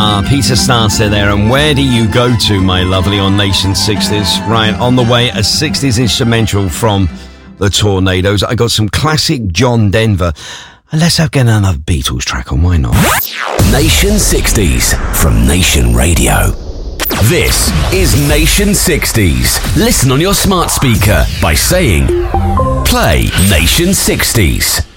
Peter Starter there, and Where Do You Go To, my lovely, on Nation 60s. Right, on the way, a 60s instrumental from the Tornadoes. I got some classic John Denver. And let's get another Beatles track on, why not? Nation 60s from Nation Radio. This is Nation 60s. Listen on your smart speaker by saying, play Nation 60s.